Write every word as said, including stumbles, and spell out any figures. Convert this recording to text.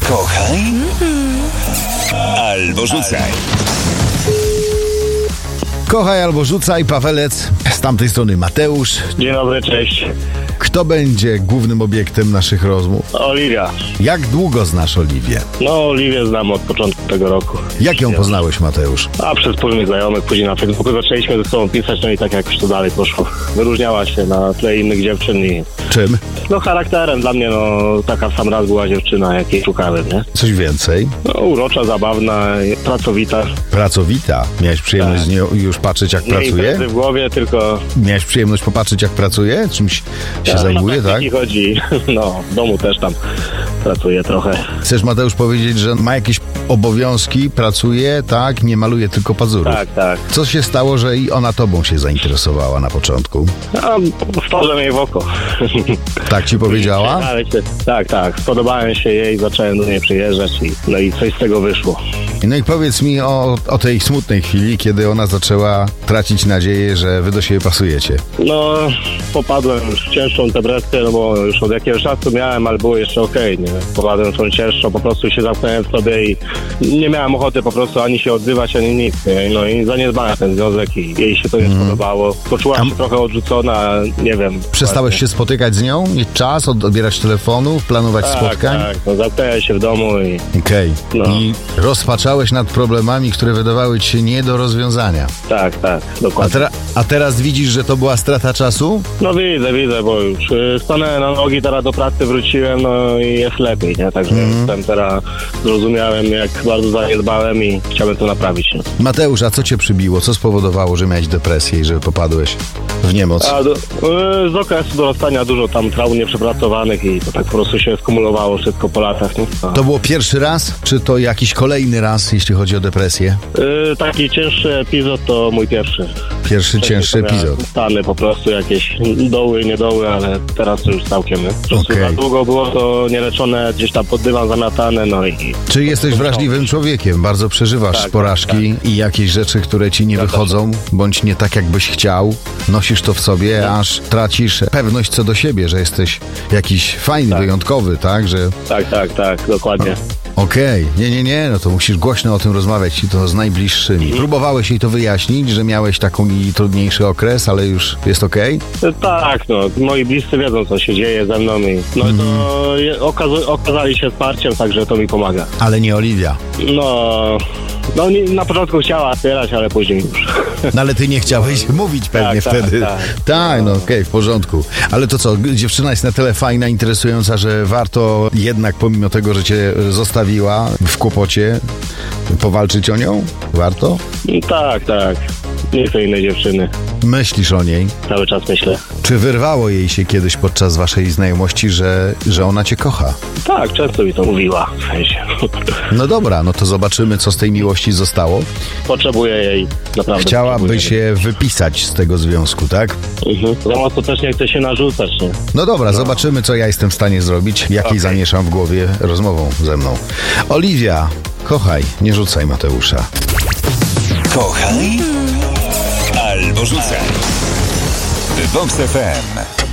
Kochaj albo rzucaj. Kochaj albo rzucaj, Pawelec, z tamtej strony Mateusz. Dzień dobry, cześć. Kto będzie głównym obiektem naszych rozmów? Oliwia. Jak długo znasz Oliwię? No, Oliwię znam od początku tego roku. Jak ją poznałeś, Mateusz? A przez wspólnych znajomych, później na Facebooku zaczęliśmy ze sobą pisać, no i tak jakoś to dalej poszło. Wyróżniała się na tle innych dziewczyn i... Czym? No charakterem dla mnie, no taka w sam raz była dziewczyna, jakiej szukałem, nie? Coś więcej? No urocza, zabawna, pracowita. Pracowita. Miałeś przyjemność Tak. z nią już patrzeć, jak Nie pracuje? imprezy w głowie, tylko... Miałeś przyjemność popatrzeć, jak pracuje? Czymś się zajmuje, no, tak? I chodzi. No, w domu też tam pracuje trochę. Chcesz, Mateusz, powiedzieć, że ma jakieś obowiązki, pracuje, tak? Nie maluje tylko pazurów. Tak, tak. Co się stało, że i ona tobą się zainteresowała na początku? A wpadłem jej w oko. Tak ci powiedziała? Ale się, tak, tak. Spodobałem się jej, zacząłem do niej przyjeżdżać i, no i coś z tego wyszło. No i powiedz mi o, o tej smutnej chwili, kiedy ona zaczęła tracić nadzieję, że wy do siebie pasujecie. No, popadłem już w cięższą depresję, no bo już od jakiegoś czasu miałem, ale było jeszcze okej, nie? Popadłem w tą cięższą, po prostu się zamknąłem w sobie i nie miałem ochoty po prostu ani się odzywać, ani nic, nie? No i zaniedbałem ten związek i jej się to nie Mhm. spodobało. Poczuła Tam- się trochę odrzucona, nie wiem. Przestałeś właśnie. się spotykać z nią? Mieć czas, od- odbierać telefonów, planować Tak, spotkań? tak, no zamknąłem się w domu i Okej. No. I rozpaczałeś nad problemami, które wydawały ci się nie do rozwiązania. tak, tak, A, dokładnie. tera- a teraz widzisz, że to była strata czasu? No widzę, widzę, bo już y, stanąłem na nogi, teraz do pracy wróciłem, no i jest lepiej, nie? Także Mhm. jestem teraz, zrozumiałem, jak bardzo zaniedbałem i chciałbym to naprawić. Nie? Mateusz, a co cię przybiło? Co spowodowało, że miałeś depresję i że popadłeś w niemoc? A do, y, z okresu dorastania dużo tam traum nieprzepracowanych i to tak po prostu się skumulowało wszystko po latach, nie? A, To było pierwszy raz, czy to jakiś kolejny raz, jeśli chodzi o depresję? y, taki cięższy epizod to mój pierwszy. Pierwszy cięższy To miałem epizod. Stany po prostu jakieś doły, niedoły, ale teraz to już całkiem. Po prostu Okej. za długo było to nieleczone, gdzieś tam pod dywan zamiatane, no i... Czy jesteś wrażliwym człowiekiem? Bardzo przeżywasz Tak, porażki i jakieś rzeczy, które ci nie wychodzą, bądź nie tak, jakbyś chciał. Nosisz to w sobie, aż tracisz pewność co do siebie, że jesteś jakiś fajny, Tak. wyjątkowy, tak? Że Tak, tak, tak, dokładnie. okej, nie, nie, nie, no to musisz głośno o tym rozmawiać i to z najbliższymi. Mhm. Próbowałeś jej to wyjaśnić, że miałeś taki trudniejszy okres, ale już jest okej? Tak, no, moi bliscy wiedzą, co się dzieje ze mną i no Mhm. to je- okaza- okazali się wsparciem, także to mi pomaga. Ale nie Oliwia. No, no nie, na początku chciała wspierać, ale później już. No ale ty nie chciałeś mówić pewnie Tak, tak, wtedy. tak. Tak, no okej, w porządku. Ale to co, g- dziewczyna jest na tyle fajna, interesująca, że warto jednak pomimo tego, że cię zostawiła w kłopocie, powalczyć o nią? Warto? Tak, tak. Nie chcę innej dziewczyny. Myślisz o niej? Cały czas myślę. Czy wyrwało jej się kiedyś podczas waszej znajomości, że, że ona cię kocha? Tak, często mi to mówiła. W sensie. No dobra, no to zobaczymy, co z tej miłości zostało. Potrzebuję jej, naprawdę. Chciałaby potrzebuję się wypisać z tego związku, tak? jej. Mhm. Za mocno też nie chcę się narzucać, nie? No dobra, zobaczymy, co ja jestem w stanie zrobić, jakiej Okej. zamieszam w głowie rozmową ze mną. Oliwia, kochaj, nie rzucaj Mateusza. Kochaj albo rzucaj. Vox F M.